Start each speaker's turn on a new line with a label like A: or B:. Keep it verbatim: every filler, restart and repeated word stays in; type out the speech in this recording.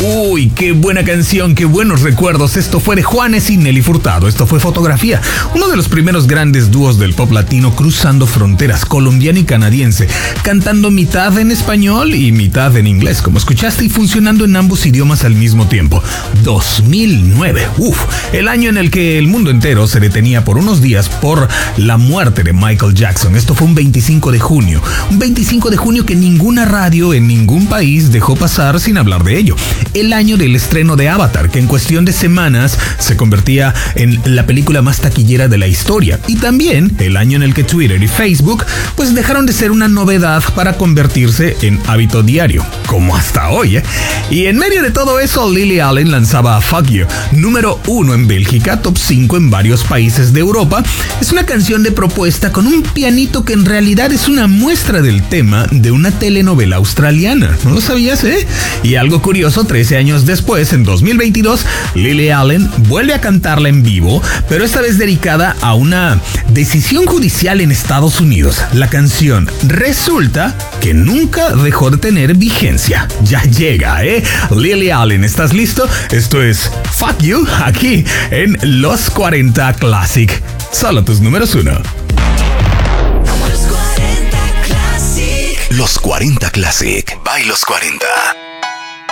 A: Uy, qué buena canción, qué buenos recuerdos. Esto fue de Juanes y Nelly Furtado. Esto fue Fotografía, uno de los primeros grandes dúos del pop latino cruzando fronteras, colombiana y canadiense, cantando mitad en español y mitad en inglés, como escuchaste, y funcionando en ambos idiomas al mismo tiempo. dos mil nueve, uf, el año en el que el mundo entero se detenía por unos días por la muerte de Michael Jackson. Esto fue un veinticinco de junio, un veinticinco de junio que ninguna radio en ningún país dejó pasar sin hablar de ello. El año del estreno de Avatar, que en cuestión de semanas se convertía en la película más taquillera de la historia. Y también el año en el que Twitter y Facebook pues dejaron de ser una novedad para convertirse en hábito diario, como hasta hoy, ¿eh? Y en medio de todo eso, Lily Allen lanzaba Fuck You, número uno en Bélgica, top cinco en varios países de Europa. Es una canción de propuesta con un pianito que en realidad es una muestra del tema de una telenovela australiana. ¿No lo sabías, eh? Y algo curioso, trece años después, en dos mil veintidós, Lily Allen vuelve a cantarla en vivo, pero esta vez dedicada a una decisión judicial en Estados Unidos. La canción resulta que nunca dejó de tener vigencia. Ya llega, ¿eh? Lily Allen, ¿estás listo? Esto es Fuck You, aquí en Los cuarenta Classic. Solo tus números uno.
B: Los cuarenta Classic. By Los cuarenta.